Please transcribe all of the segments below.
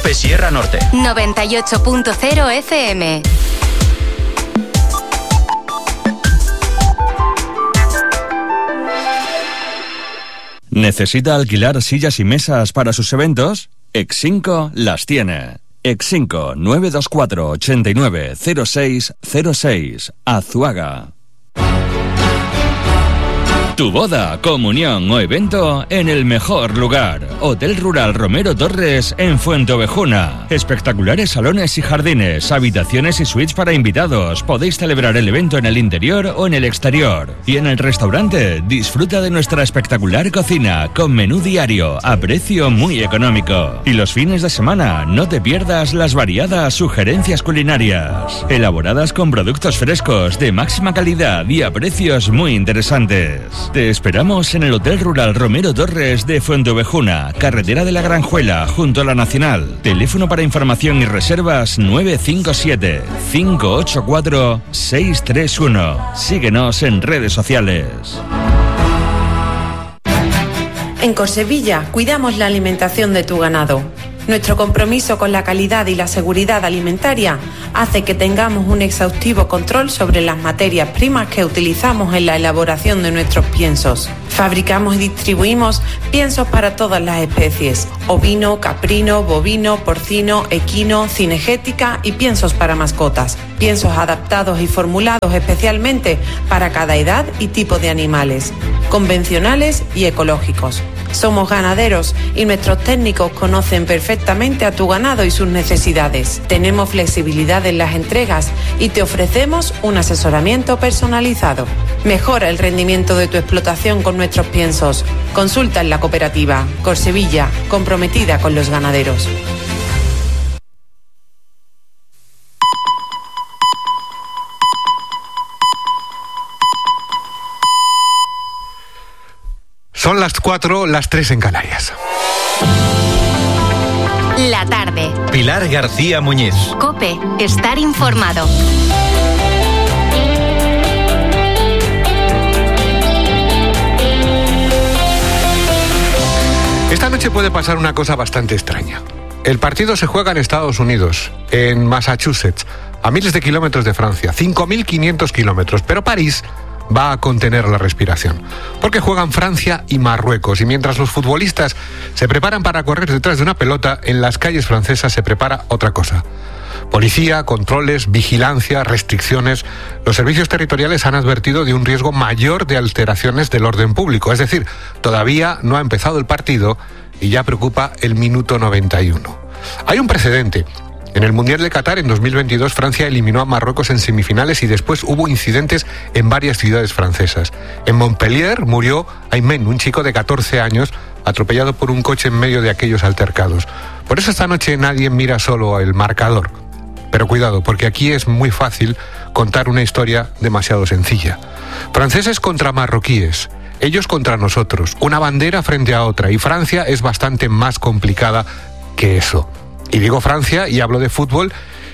COPE Sierra Norte. 98.0 FM. ¿Necesita alquilar sillas y mesas para sus eventos? Exinco las tiene. Exinco 924 89 06 06 Azuaga. Tu boda, comunión o evento en el mejor lugar. Hotel Rural Romero Torres en Fuenteovejuna. Espectaculares salones y jardines, habitaciones y suites para invitados. Podéis celebrar el evento en el interior o en el exterior. Y en el restaurante, disfruta de nuestra espectacular cocina con menú diario a precio muy económico. Y los fines de semana, no te pierdas las variadas sugerencias culinarias, elaboradas con productos frescos de máxima calidad y a precios muy interesantes. Te esperamos en el Hotel Rural Romero Torres de Fuenteovejuna, carretera de la Granjuela, junto a la Nacional. Teléfono para información y reservas 957 584 631. Síguenos en redes sociales. En Corsevilla cuidamos la alimentación de tu ganado. Nuestro compromiso con la calidad y la seguridad alimentaria hace que tengamos un exhaustivo control sobre las materias primas que utilizamos en la elaboración de nuestros piensos. Fabricamos y distribuimos piensos para todas las especies: ovino, caprino, bovino, porcino, equino, cinegética y piensos para mascotas. Piensos adaptados y formulados especialmente para cada edad y tipo de animales, convencionales y ecológicos. Somos ganaderos y nuestros técnicos conocen perfectamente a tu ganado y sus necesidades. Tenemos flexibilidad en las entregas y te ofrecemos un asesoramiento personalizado. Mejora el rendimiento de tu explotación con nuestros piensos. Consulta en la cooperativa Corsevilla, comprometida con los ganaderos. Son las 4, las 3 en Canarias. La tarde. Pilar García Muñiz. COPE, estar informado. Esta noche puede pasar una cosa bastante extraña. El partido se juega en Estados Unidos, en Massachusetts, a miles de kilómetros de Francia, 5.500 kilómetros, pero París va a contener la respiración, porque juegan Francia y Marruecos, y mientras los futbolistas se preparan para correr detrás de una pelota, en las calles francesas se prepara otra cosa. Policía, controles, vigilancia, restricciones. Los servicios territoriales han advertido de un riesgo mayor de alteraciones del orden público, es decir, todavía no ha empezado el partido y ya preocupa el minuto 91. Hay un precedente. En el Mundial de Qatar, en 2022, Francia eliminó a Marruecos en semifinales y después hubo incidentes en varias ciudades francesas. En Montpellier murió Aymen, un chico de 14 años, atropellado por un coche en medio de aquellos altercados. Por eso esta noche nadie mira solo el marcador. Pero cuidado, porque aquí es muy fácil contar una historia demasiado sencilla. Franceses contra marroquíes, ellos contra nosotros, una bandera frente a otra, y Francia es bastante más complicada que eso. Y digo Francia y hablo de fútbol,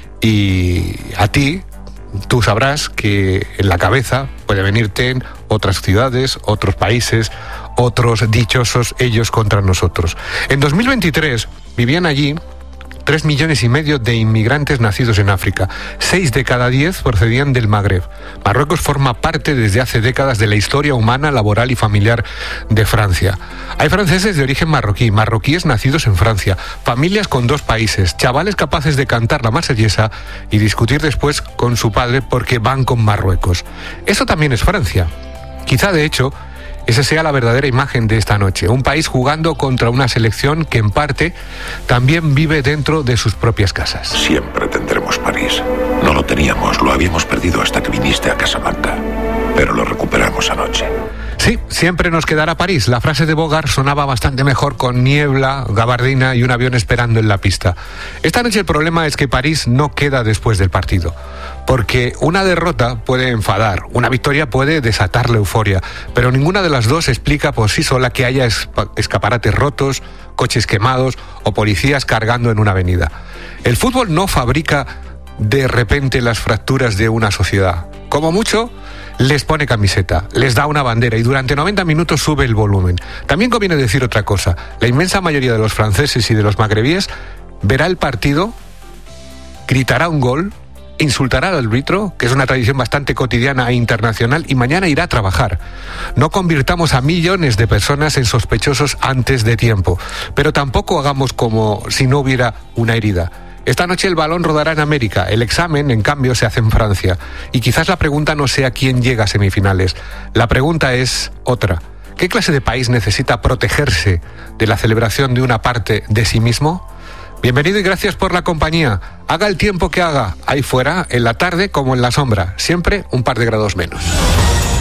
y a ti, tú sabrás que en la cabeza puede venirte en otras ciudades, otros países, otros dichosos ellos contra nosotros. En 2023 vivían allí 3,5 millones de inmigrantes nacidos en África. 6 de cada 10 procedían del Magreb. Marruecos forma parte desde hace décadas de la historia humana, laboral y familiar de Francia. Hay franceses de origen marroquí, marroquíes nacidos en Francia, familias con 2 países, chavales capaces de cantar la marsellesa y discutir después con su padre porque van con Marruecos. Eso también es Francia. Quizá, de hecho, esa sea la verdadera imagen de esta noche. Un país jugando contra una selección que en parte también vive dentro de sus propias casas. Siempre tendremos París. No lo teníamos, lo habíamos perdido hasta que viniste a Casablanca. Pero lo recuperamos anoche. Sí, siempre nos quedará París. La frase de Bogart sonaba bastante mejor con niebla, gabardina y un avión esperando en la pista. Esta noche el problema es que París no queda después del partido. Porque una derrota puede enfadar, una victoria puede desatar la euforia, pero ninguna de las dos explica por sí sola que haya escaparates rotos, coches quemados o policías cargando en una avenida. El fútbol no fabrica de repente las fracturas de una sociedad. Como mucho, les pone camiseta, les da una bandera y durante 90 minutos sube el volumen. También conviene decir otra cosa. La inmensa mayoría de los franceses y de los magrebíes verá el partido, gritará un gol, insultará al árbitro, que es una tradición bastante cotidiana e internacional, y mañana irá a trabajar. No convirtamos a millones de personas en sospechosos antes de tiempo, pero tampoco hagamos como si no hubiera una herida. Esta noche el balón rodará en América, el examen, en cambio, se hace en Francia. Y quizás la pregunta no sea quién llega a semifinales. La pregunta es otra. ¿Qué clase de país necesita protegerse de la celebración de una parte de sí mismo? Bienvenido y gracias por la compañía. Haga el tiempo que haga, ahí fuera, en la tarde como en la sombra, siempre un par de grados menos.